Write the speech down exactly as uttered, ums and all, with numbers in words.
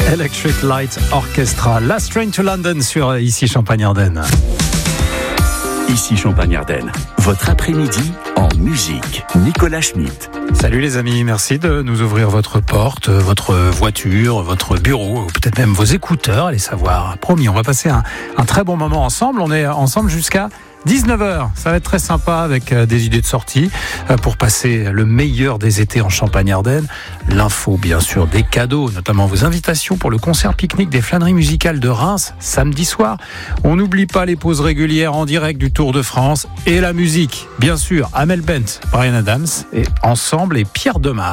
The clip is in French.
Electric Light Orchestra. Last Train to London sur Ici Champagne-Ardenne. Ici Champagne-Ardenne, votre après-midi en musique. Nicolas Schmitt. Salut les amis, merci de nous ouvrir votre porte, votre voiture, votre bureau, ou peut-être même vos écouteurs, allez savoir. Promis, on va passer un, un très bon moment ensemble. On est ensemble jusqu'à dix-neuf heures. Ça va être très sympa avec des idées de sortie pour passer le meilleur des étés en Champagne-Ardenne. L'info, bien sûr, des cadeaux, notamment vos invitations pour le concert pique-nique des Flâneries musicales de Reims, samedi soir. On n'oublie pas les pauses régulières en direct du Tour de France et la musique. Bien sûr, Amel Bent, Bryan Adams et Ensemble et Pierre Demar.